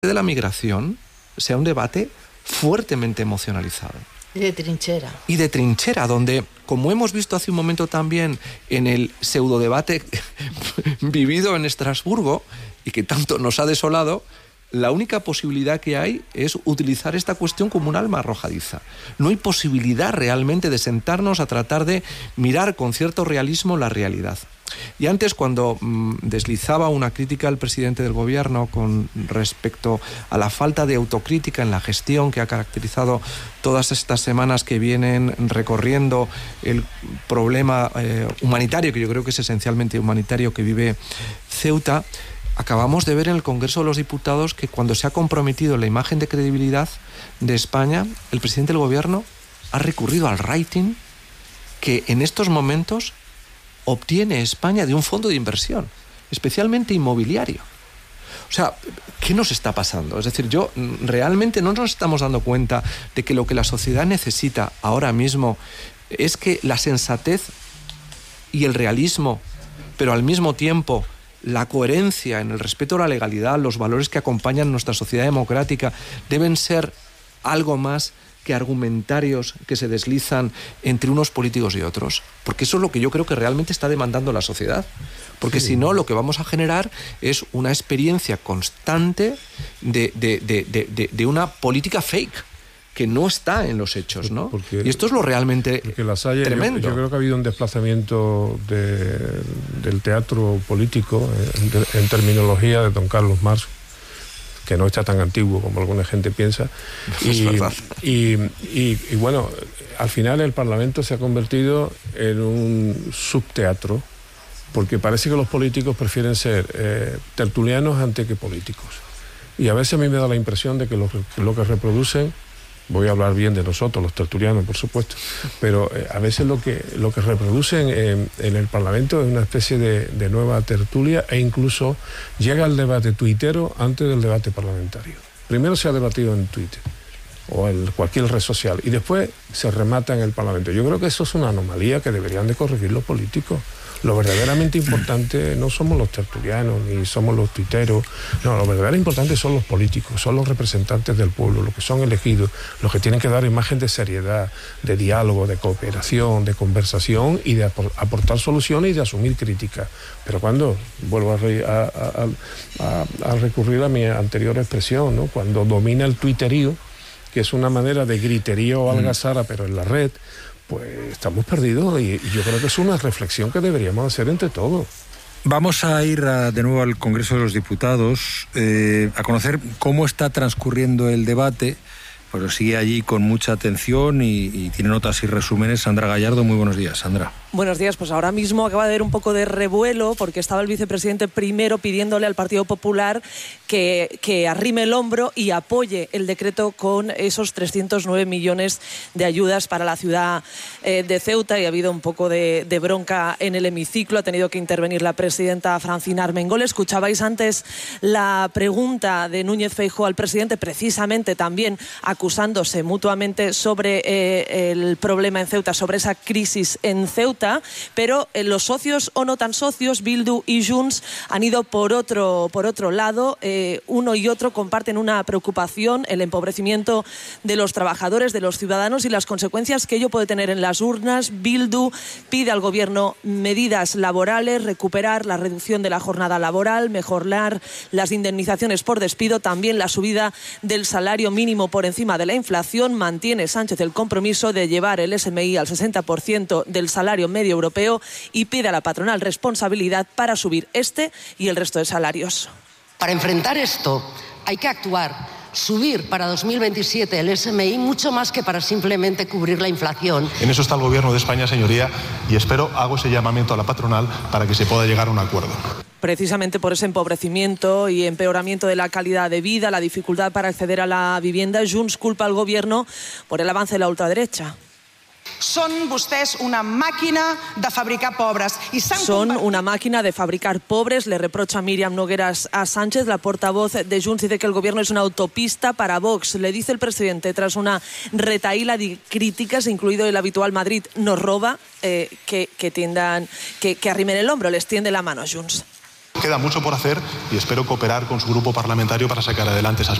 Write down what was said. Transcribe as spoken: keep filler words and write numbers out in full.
de la migración sea un debate fuertemente emocionalizado. Y de trinchera. Y de trinchera, donde, como hemos visto hace un momento también en el pseudodebate vivido en Estrasburgo y que tanto nos ha desolado, la única posibilidad que hay es utilizar esta cuestión como un arma arrojadiza. No hay posibilidad realmente de sentarnos a tratar de mirar con cierto realismo la realidad. Y antes, cuando mmm, deslizaba una crítica al presidente del gobierno con respecto a la falta de autocrítica en la gestión que ha caracterizado todas estas semanas que vienen recorriendo el problema eh, humanitario, que yo creo que es esencialmente humanitario, que vive Ceuta, acabamos de ver en el Congreso de los Diputados que cuando se ha comprometido la imagen de credibilidad de España, el presidente del gobierno ha recurrido al rating que en estos momentos obtiene España de un fondo de inversión, especialmente inmobiliario. O sea, ¿qué nos está pasando? Es decir, yo realmente no nos estamos dando cuenta de que lo que la sociedad necesita ahora mismo es que la sensatez y el realismo, pero al mismo tiempo la coherencia en el respeto a la legalidad, los valores que acompañan nuestra sociedad democrática, deben ser algo más que argumentarios que se deslizan entre unos políticos y otros, porque eso es lo que yo creo que realmente está demandando la sociedad, porque sí. Si no, lo que vamos a generar es una experiencia constante de, de, de, de, de, de una política fake que no está en los hechos, ¿no? Porque, y esto es lo realmente Lasalle, tremendo. Yo, yo creo que ha habido un desplazamiento de, del teatro político en, en terminología de don Carlos Marx, que no está tan antiguo como alguna gente piensa. Y, y, y, y bueno, al final el Parlamento se ha convertido en un subteatro, porque parece que los políticos prefieren ser eh, tertulianos antes que políticos. Y a veces a mí me da la impresión de que lo, lo que reproducen, voy a hablar bien de nosotros, los tertulianos, por supuesto, pero eh, a veces lo que, lo que reproducen en, en el Parlamento es una especie de, de nueva tertulia, e incluso llega el debate tuitero antes del debate parlamentario. Primero se ha debatido en Twitter o en cualquier red social y después se remata en el Parlamento. Yo creo que eso es una anomalía que deberían de corregir los políticos. Lo verdaderamente importante no somos los tertulianos ni somos los tuiteros, no, lo verdaderamente importante son los políticos, son los representantes del pueblo, los que son elegidos, los que tienen que dar imagen de seriedad, de diálogo, de cooperación, de conversación y de aportar soluciones y de asumir críticas. Pero cuando, vuelvo a, re, a, a, a, a recurrir a mi anterior expresión, ¿no? Cuando domina el tuiterío, que es una manera de griterío o algazara, pero en la red, pues estamos perdidos y, y yo creo que es una reflexión que deberíamos hacer entre todos. Vamos a ir a, de nuevo al Congreso de los Diputados eh, a conocer cómo está transcurriendo el debate. Pues sigue allí con mucha atención y, y tiene notas y resúmenes Sandra Gallardo. Muy buenos días, Sandra. Buenos días, pues ahora mismo acaba de haber un poco de revuelo porque estaba el vicepresidente primero pidiéndole al Partido Popular que, que arrime el hombro y apoye el decreto con esos trescientos nueve millones de ayudas para la ciudad eh, de Ceuta, y ha habido un poco de, de bronca en el hemiciclo. Ha tenido que intervenir la presidenta Francina Armengol. Escuchabais antes la pregunta de Núñez Feijóo al presidente, precisamente también acusándose mutuamente sobre eh, el problema en Ceuta, sobre esa crisis en Ceuta. Pero eh, los socios o no tan socios, Bildu y Junts, han ido por otro, por otro lado. Eh, uno y otro comparten una preocupación, el empobrecimiento de los trabajadores, de los ciudadanos y las consecuencias que ello puede tener en las urnas. Bildu pide al gobierno medidas laborales, recuperar la reducción de la jornada laboral, mejorar las indemnizaciones por despido, también la subida del salario mínimo por encima de la inflación. Mantiene Sánchez el compromiso de llevar el S M I al sesenta por ciento del salario medio europeo y pide a la patronal responsabilidad para subir este y el resto de salarios. Para enfrentar esto hay que actuar, subir para dos mil veintisiete el S M I mucho más que para simplemente cubrir la inflación. En eso está el Gobierno de España, señoría, y espero, hago ese llamamiento a la patronal para que se pueda llegar a un acuerdo. Precisamente por ese empobrecimiento y empeoramiento de la calidad de vida, la dificultad para acceder a la vivienda, Junts culpa al gobierno por el avance de la ultraderecha. Són vostès una màquina de fabricar pobres. Y Son una máquina de fabricar pobres, le reprocha Míriam Nogueras a Sánchez. La portavoz de Junts dice que el gobierno es una autopista para Vox. Le dice el presidente, tras una retahíla de críticas, incluido el habitual Madrid nos roba, eh, que, que, tiendan, que, que arrimen el hombro, les tiende la mano a Junts. Queda mucho por hacer y espero cooperar con su grupo parlamentario para sacar adelante esas